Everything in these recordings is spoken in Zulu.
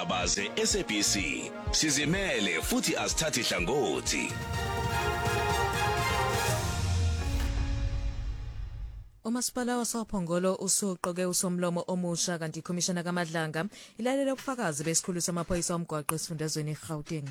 Izindaba ze-SABC sizimele futhi asithathi hlangothi. Umasipala wasePhongolo usuqoke usomlomo omusha kanti ikhomishana kaMadlanga ilalela ubufakazi besikhulu samaphoyisa omgwaqo esifundazweni eGauteng.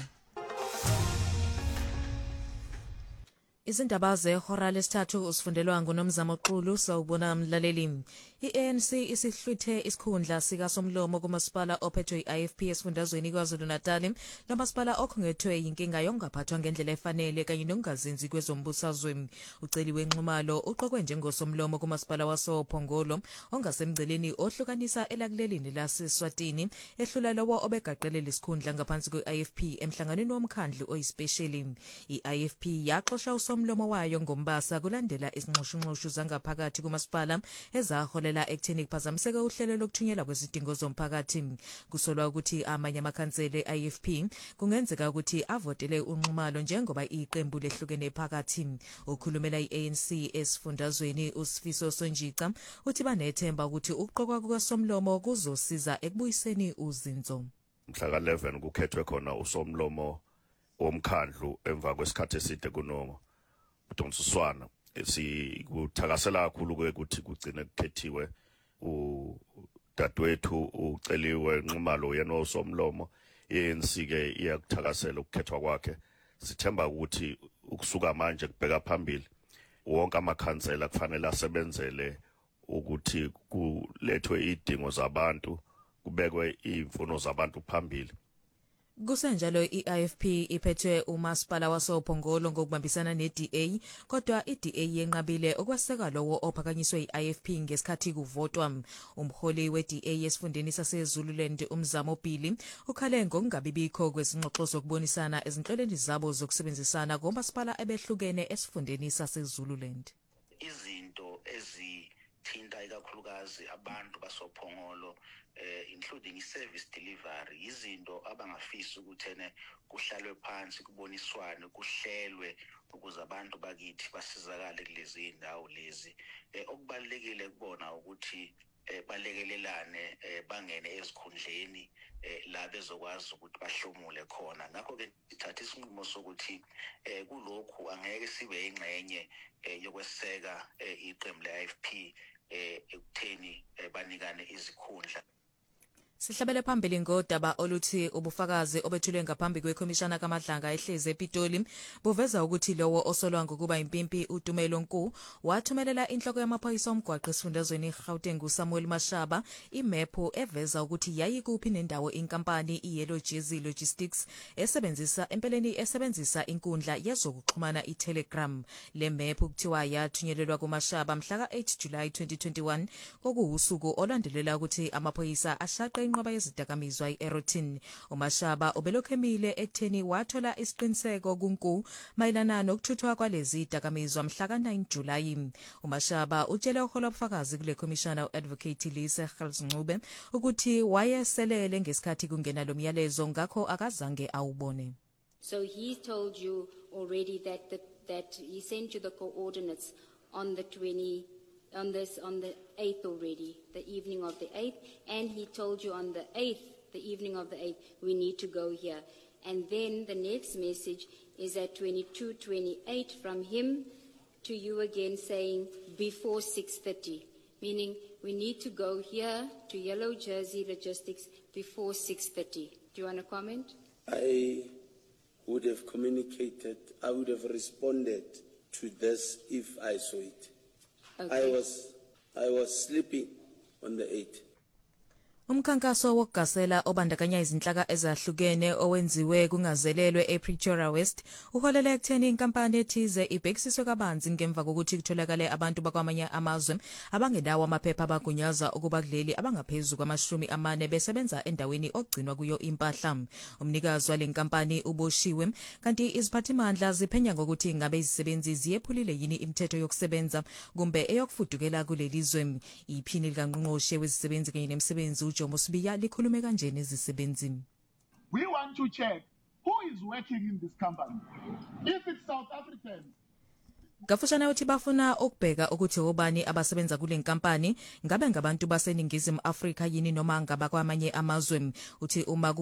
Izindaba zehora lesithathu usifundelwa nguNomzamo Xulu sawubona mlaleli. I-ANC isihlwithe isikhundla sika somlomo kumasipala ophethwe i-IFP esifundazweni KwaZulu-Natal, lomasipala okhungethwe inkinga yokungaphathwa ngendlela efanele kanye nokungazinzi kwezombusazwe. Uceliwe Nxumalo uqokwe njengosomlomo kumasipala wasePhongolo ongasemgceleni ohlukanisa elakulelini laseSwatini, ehlula lowo obegaqelela isikhundla ngaphansi kwe-IFP emhlanganweni womkhandlu oyispecially. I-IFP yaxoxa somlomo wayo ngombasa kulandela isinxushunxushu zangaphakathi kumasipala ezaholela ekutheni kuphazamiseke uhlelo lokuthunyelwa kwezidingo zomphakathi. Kusolwa ukuthi amanye amakhansela e-IFP kungenzeka ukuthi avotele uNxumalo njengoba iqembu lehlukene phakathi. Ukhulumela i-ANC esifundazweni uSifiso Sonjica uthi banethemba ukuthi ukuqokwa kukasomlomo kuzosiza ekubuyiseni uzinzo. Mhla ka-11 kukhethwe khona usomlomo womkhandlu emva kwesikhathi eside kuno Mswana. Sikuthakasela kakhulu ukuthi kugcine kukhethiwe udadewethu uceliwe Nxumalo yena osomlomo. ANC ke iyakuthakasela ukukhethwa kwakhe. Sithemba ukuthi ukusuka manje kubheka phambili wonke amakhansela kufanele asebenzele ukuthi kulethwe idingo zabantu, kubekwe imfuno zabantu phambili. Kusenjalo i-IFP iphethwe umasipala wasePhongolo ngokubambisana ne-DA, kodwa i-DA yenqabile okweseka lowo ophakanyiswe i-IFP ngesikhathi kuvotwa. Umholi we-DA esifundeni saseZululand uMzamo Bhili ukhale ngokungabibikho kwezingxoxo zokubonisana ezinhlelweni zabo zokusebenzisana ngomasipala ebehlukene esifundeni saseZululand. Izinto ezithinta ikakhulukazi abantu basePhongolo including service delivery, izinto abangafisa ukuthi kuhlalwe phansi kuboniswane kuhlelwe ukuze abantu bakithi basizakale kulezi indawo lezi. Okubalekile kubona ukuthi balekelelane bangene ezikhundleni la bezokwazi ukuthi bahlomule khona. Ngakho ke sithatha isinqumo sokuthi kulokhu angeke sibe ingxenye yokweseka iqembu le-IFP ekutheni banikane izikhundla. Sihlabele phambili ngodaba oluthi ubufakazi obethulwe ngaphambi kwekhomishana kaMadlanga ehleze ePitoli buveza ukuthi lowo osolwa ngokuba impimpi uTumelo Nku wathumelela inhloko yamaphoyisa omgwaqo esifundazweni eGauteng uSamuel Mashaba imephu eveza ukuthi yayikuphi nendawo inkampani iYellow Jersey Logistics esebenzisa inkundla yezokuxhumana iTelegram. Le mephu kuthiwa yathunyelelwa kuMashaba mhla ka-8 July 2021 kokuwusuku olandelela ukuthi amaphoyisa ashaqe inqoba yezidakamizwa i-Erotin. uMashaba ubelokhemile ekutheni wathola isiqiniseko kuNku mayelana nokuthuthwa kwalezi zidakamizwa mhla ka-9 July. uMashaba utshele uhola ubufakazi kule khomishana u-Advocate Lisa Khalzncube ukuthi wayeselele ngesikhathi kungena lo myalezo ngakho akazange awubone. So he told you already that he sent you the coordinates on the 8th already, the evening of the 8th, and he told you on the 8th, the evening of the 8th, we need to go here. And then the next message is at 22:28 from him to you again saying before 6:30, meaning we need to go here to Yellow Jersey Logistics before 6:30. Do you want to comment? I would have communicated, I would have responded to this if I saw it. Okay. I was sleeping on the 8th. Umkhankaso wokugasela obandakanya izinhlaka ezahlukene owenziwe kungazelelwe ePretoria West uholele ekutheni inkampani ethize ibhekisiswe kabanzi ngemva kokuthi kutholakale abantu bakwamanye amazwe abangenawo amaphepha abagunyaza ukuba kuleli abangaphezulu kwama-40 besebenza endaweni ogcinwa kuyo impahla. Umnikazi wale nkampani uboshiwe kanti iziphathimandla ziphenya ngokuthi ngabe izisebenzi ziyephulile yini imithetho yokusebenza kumbe eyokufudukela kuleli zwe. Iphini likaNgqongqoshe wezisebenzi kanye nemisebenzi Jomo Sibiya likhulume kanje nezisebenzi. We want to check who is working in this company. If it's South African, Gafushana uthi bafuna ukubheka ukuthi obani abasebenza kule nkampani ngabe ngabantu baseningizimu Afrika yini noma ngabakwamanye amazwe. Uthi uma